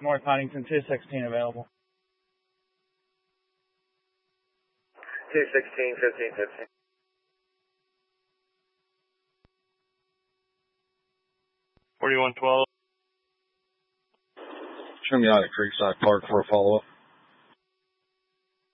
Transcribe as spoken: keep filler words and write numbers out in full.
North Huntington, two sixteen available. two sixteen, fifteen fifteen. forty-one twelve. Show me out at Creekside Park for a follow-up.